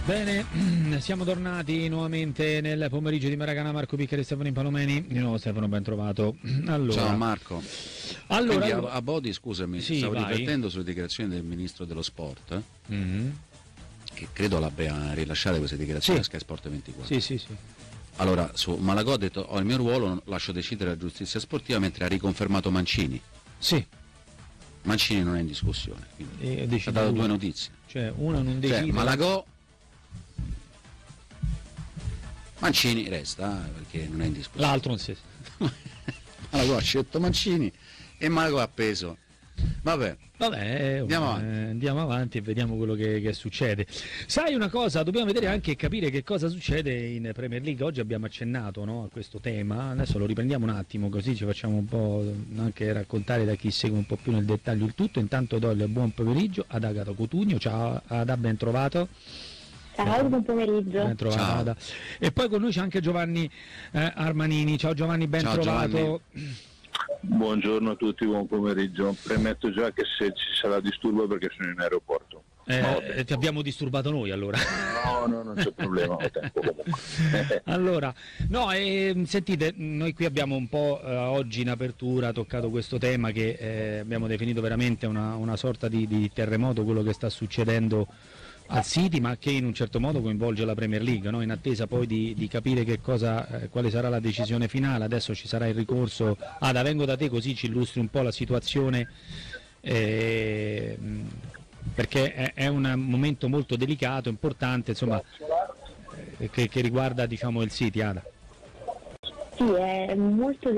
Bene, siamo tornati nuovamente nel pomeriggio di Maracana. Marco Piccheri e Stefano Impalomeni. Di nuovo Stefano, ben trovato. Allora, ciao Marco. Allora, quindi a Bodi, scusami, sì, stavo vai. riflettendo sulle dichiarazioni del ministro dello sport, Mm-hmm. che credo l'abbia rilasciate queste dichiarazioni Sì. a Sky Sport 24. Sì. Allora, su Malagò ha detto: ho il mio ruolo, lascio decidere la giustizia sportiva, mentre ha riconfermato Mancini. Sì. Mancini non è in discussione, quindi ha dato due notizie. Cioè, una non decide. Cioè, Malagò, Mancini resta, perché non è in discussione. L'altro non si. Malagò ha scelto Mancini e Malagò ha appeso. Vabbè, andiamo avanti e vediamo quello che succede. Sai una cosa, dobbiamo vedere anche e capire che cosa succede in Premier League. Oggi abbiamo accennato, no, a questo tema, adesso lo riprendiamo un attimo così ci facciamo un po' anche raccontare da chi segue un po' più nel dettaglio il tutto. Intanto do il buon pomeriggio ad Agata Cotugno. Ciao Ada, ben trovato. Ciao, buon pomeriggio. Ben trovato, ciao. Ada. E poi con noi c'è anche Giovanni Armanini. Ciao Giovanni, ben Ciao, trovato. Giovanni. Buongiorno a tutti, buon pomeriggio. Premetto già che se ci sarà disturbo perché sono in aeroporto. Ti abbiamo disturbato noi allora. No, non c'è problema, ho tempo comunque. Allora, no, sentite, noi qui abbiamo un po' oggi in apertura toccato questo tema che abbiamo definito veramente una sorta di terremoto, quello che sta succedendo al City, ma che in un certo modo coinvolge la Premier League, no? In attesa poi di capire che cosa, quale sarà la decisione finale. Adesso ci sarà il ricorso. Ada, vengo da te così ci illustri un po' la situazione, perché è un momento molto delicato, importante, insomma, che riguarda, diciamo, il City. Ada. Sì, è molto